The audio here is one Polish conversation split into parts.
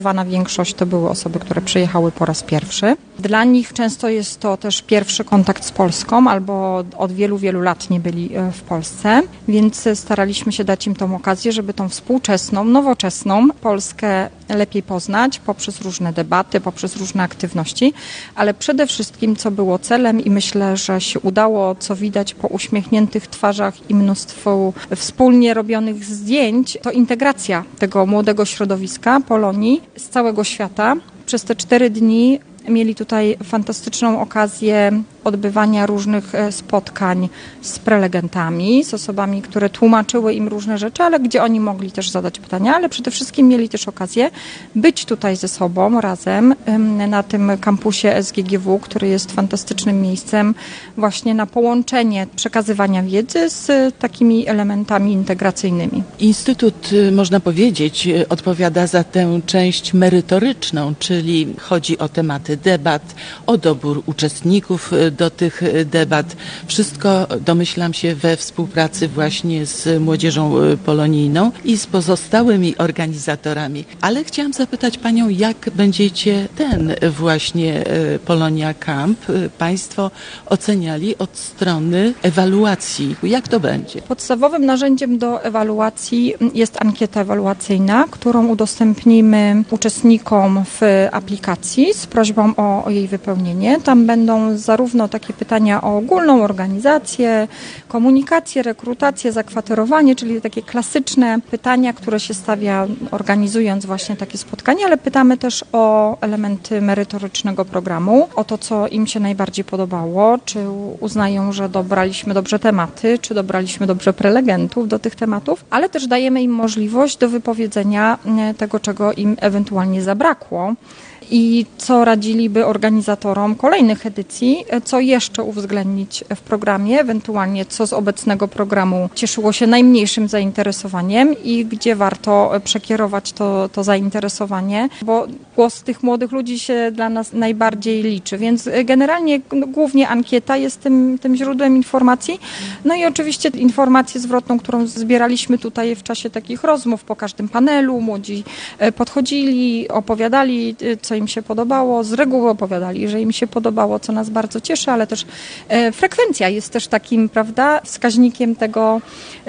Zdecydowana większość to były osoby, które przyjechały po raz pierwszy. Dla nich często jest to też pierwszy kontakt z Polską, albo od wielu, wielu lat nie byli w Polsce, więc staraliśmy się dać im tą okazję, żeby tą współczesną, nowoczesną Polskę lepiej poznać poprzez różne debaty, poprzez różne aktywności, ale przede wszystkim, co było celem i myślę, że się udało, co widać po uśmiechniętych twarzach i mnóstwo wspólnie robionych zdjęć, to integracja tego młodego środowiska Polonii z całego świata. Przez te 4 dni mieli tutaj fantastyczną okazję odbywania różnych spotkań z prelegentami, z osobami, które tłumaczyły im różne rzeczy, ale gdzie oni mogli też zadać pytania, ale przede wszystkim mieli też okazję być tutaj ze sobą razem na tym kampusie SGGW, który jest fantastycznym miejscem właśnie na połączenie przekazywania wiedzy z takimi elementami integracyjnymi. Instytut, można powiedzieć, odpowiada za tę część merytoryczną, czyli chodzi o tematy debat, o dobór uczestników do tych debat. Wszystko, domyślam się, we współpracy właśnie z młodzieżą polonijną i z pozostałymi organizatorami. Ale chciałam zapytać Panią, jak będziecie ten właśnie Polonia Camp Państwo oceniali od strony ewaluacji? Jak to będzie? Podstawowym narzędziem do ewaluacji jest ankieta ewaluacyjna, którą udostępnimy uczestnikom w aplikacji z prośbą o jej wypełnienie. Tam będą zarówno takie pytania o ogólną organizację, komunikację, rekrutację, zakwaterowanie, czyli takie klasyczne pytania, które się stawia organizując właśnie takie spotkanie, ale pytamy też o elementy merytorycznego programu, o to, co im się najbardziej podobało, czy uznają, że dobraliśmy dobrze tematy, czy dobraliśmy dobrze prelegentów do tych tematów, ale też dajemy im możliwość do wypowiedzenia tego, czego im ewentualnie zabrakło i co radziliby organizatorom kolejnych edycji, co jeszcze uwzględnić w programie, ewentualnie co z obecnego programu cieszyło się najmniejszym zainteresowaniem i gdzie warto przekierować to zainteresowanie, bo głos tych młodych ludzi się dla nas najbardziej liczy, więc generalnie głównie ankieta jest tym źródłem informacji, no i oczywiście informację zwrotną, którą zbieraliśmy tutaj w czasie takich rozmów po każdym panelu, młodzi podchodzili, opowiadali, co im się podobało, z reguły opowiadali, że im się podobało, co nas bardzo cieszy, ale też frekwencja jest też takim, prawda, wskaźnikiem tego,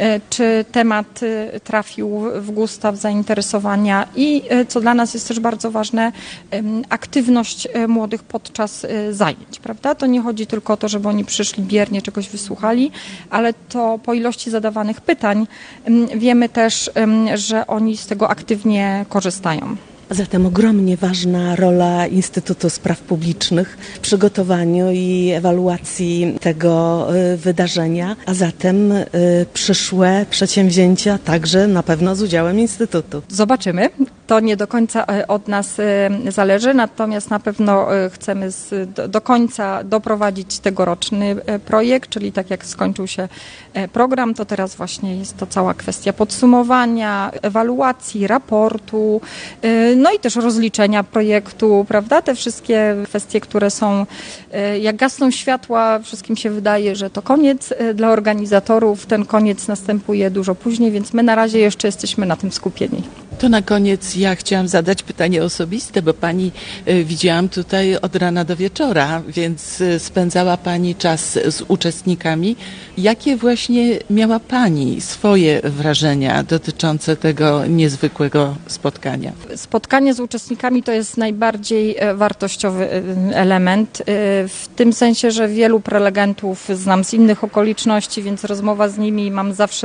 czy temat trafił w gusta, w zainteresowania i co dla nas jest też bardzo ważne, aktywność młodych podczas zajęć, prawda? To nie chodzi tylko o to, żeby oni przyszli biernie, czegoś wysłuchali, ale to po ilości zadawanych pytań wiemy też, że oni z tego aktywnie korzystają. Zatem ogromnie ważna rola Instytutu Spraw Publicznych w przygotowaniu i ewaluacji tego wydarzenia, a zatem przyszłe przedsięwzięcia także na pewno z udziałem Instytutu. Zobaczymy. To nie do końca od nas zależy, natomiast na pewno chcemy do końca doprowadzić tegoroczny projekt, czyli tak jak skończył się program, to teraz właśnie jest to cała kwestia podsumowania, ewaluacji, raportu, no i też rozliczenia projektu, prawda? Te wszystkie kwestie, które są, jak gasną światła, wszystkim się wydaje, że to koniec. Dla organizatorów ten koniec następuje dużo później, więc my na razie jeszcze jesteśmy na tym skupieni. To na koniec ja chciałam zadać pytanie osobiste, bo Pani widziałam tutaj od rana do wieczora, więc spędzała Pani czas z uczestnikami. Jakie właśnie miała Pani swoje wrażenia dotyczące tego niezwykłego spotkania? Spotkanie z uczestnikami to jest najbardziej wartościowy element, w tym sensie, że wielu prelegentów znam z innych okoliczności, więc rozmowa z nimi, mam zawsze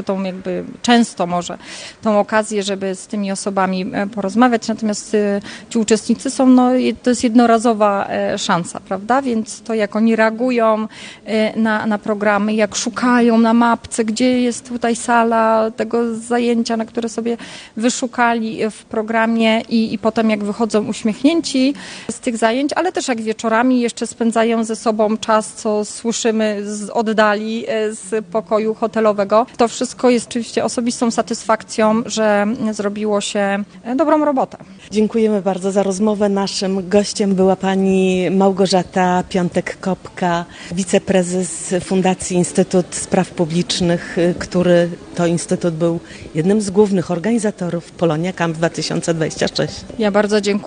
często może tą okazję, żeby z tymi osobami porozmawiać, natomiast ci uczestnicy są, to jest jednorazowa szansa, prawda, więc to jak oni reagują na programy, jak szukają na mapce, gdzie jest tutaj sala tego zajęcia, na które sobie wyszukali w programie i potem jak wychodzą uśmiechnięci z tych zajęć, ale też jak wieczorami jeszcze spędzają ze sobą czas, co słyszymy z oddali, z pokoju hotelowego. To wszystko jest oczywiście osobistą satysfakcją, że zrobiło się dobrą robotę. Dziękujemy bardzo za rozmowę. Naszym gościem była pani Małgorzata Piątek-Kopka, wiceprezes Fundacji Instytut Spraw Publicznych, który to instytut był jednym z głównych organizatorów Polonia Camp 2026. Ja bardzo dziękuję.